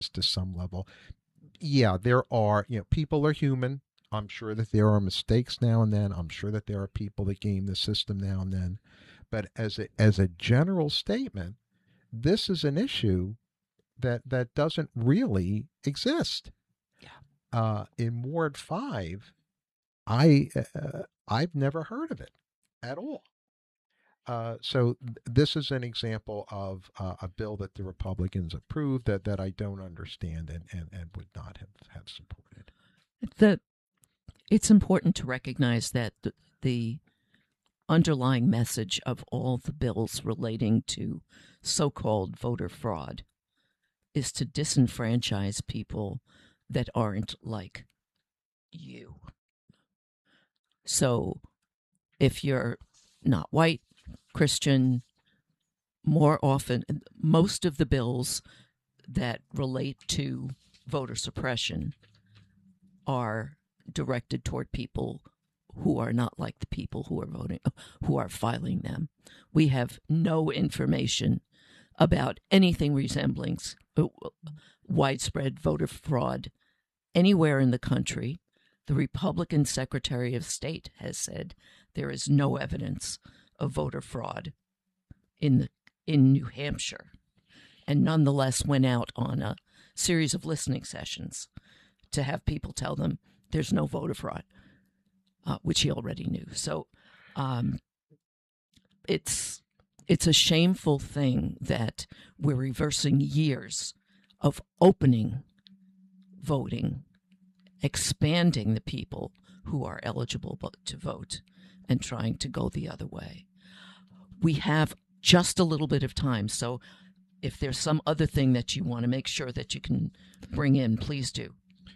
to some level. Yeah, there are, people are human. I'm sure that there are mistakes now and then. I'm sure that there are people that game the system now and then. But as a general statement, this is an issue that doesn't really exist. In Ward 5, I've never heard of it at all. This is an example of a bill that the Republicans approved that I don't understand and would not have supported. It's important to recognize that the underlying message of all the bills relating to so-called voter fraud is to disenfranchise people that aren't like you. So if you're not white, Christian, more often, most of the bills that relate to voter suppression are directed toward people who are not like the people who are voting, who are filing them. We have no information about anything resembling widespread voter fraud anywhere in the country. The Republican Secretary of State has said there is no evidence of voter fraud in New Hampshire, and nonetheless went out on a series of listening sessions to have people tell them there's no voter fraud, which he already knew. So it's a shameful thing that we're reversing years of opening voting, expanding the people who are eligible to vote, and trying to go the other way. We have just a little bit of time, so if there's some other thing that you want to make sure that you can bring in, please do.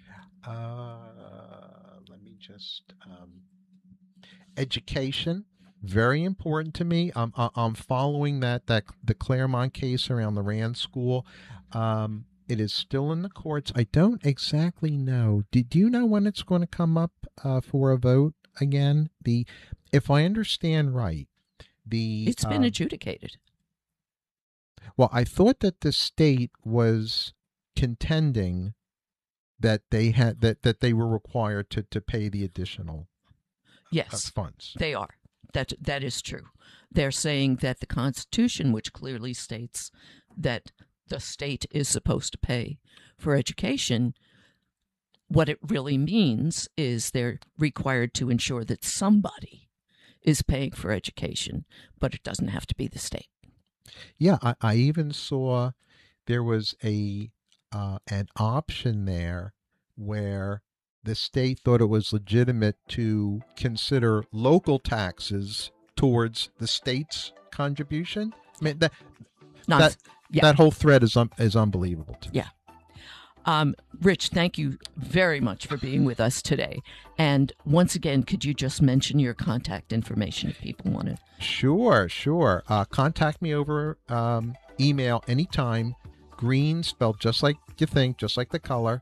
Let me just education, very important to me. I'm following the Claremont case around the Rand School. It is still in the courts. I don't exactly know. Do you know when it's going to come up for a vote again? If I understand right, it's been adjudicated. Well, I thought that the state was contending that they had that they were required to pay the additional funds. They are. That is true. They're saying that the Constitution, which clearly states that the state is supposed to pay for education, what it really means is they're required to ensure that somebody is paying for education, but it doesn't have to be the state. Yeah, I even saw there was an option there where the state thought it was legitimate to consider local taxes towards the state's contribution. I mean, that whole thread is unbelievable to me. Yeah. Rich, thank you very much for being with us today. And once again, could you just mention your contact information if people want to? Sure. Contact me over email anytime. Green, spelled just like you think, just like the color,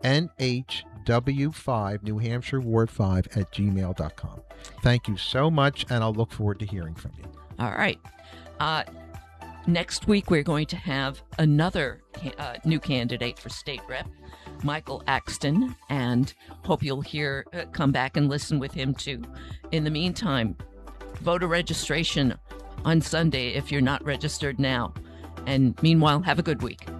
NHW5, New Hampshire Ward 5 at gmail.com. Thank you so much, and I'll look forward to hearing from you. All right. Next week, we're going to have another new candidate for state rep, Michael Axton, and hope you'll come back and listen with him too. In the meantime, voter registration on Sunday if you're not registered now. And meanwhile, have a good week.